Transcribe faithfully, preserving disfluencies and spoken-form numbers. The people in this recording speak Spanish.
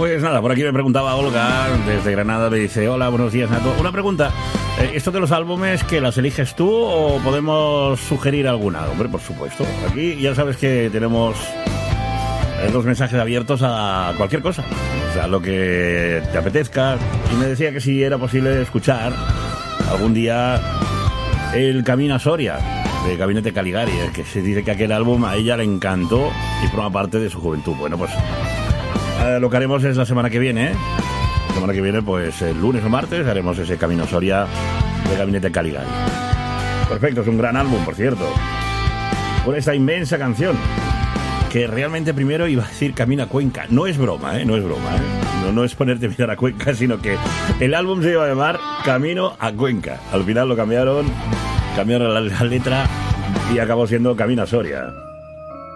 Pues nada, por aquí me preguntaba Olga, desde Granada, me dice: hola, buenos días, Nato. Una pregunta, eh, ¿esto de los álbumes que las eliges tú o podemos sugerir alguna? Hombre, por supuesto. Aquí ya sabes que tenemos eh, los mensajes abiertos a cualquier cosa. O sea, lo que te apetezca. Y me decía que si era posible escuchar algún día El Camino a Soria, de Gabinete Caligari, que se dice que aquel álbum a ella le encantó y forma parte de su juventud. Bueno, pues eh, lo que haremos es la semana que viene, ¿eh? La semana que viene, pues el lunes o martes, haremos ese Camino a Soria de Gabinete Caligari. Perfecto, es un gran álbum, por cierto, con esta inmensa canción, que realmente primero iba a decir Camino a Cuenca. No es broma, ¿eh? No es broma, ¿eh? No, no es ponerte a mirar a Cuenca, sino que el álbum se iba a llamar Camino a Cuenca. Al final lo cambiaron, cambiaron la, la letra y acabó siendo Camino a Soria.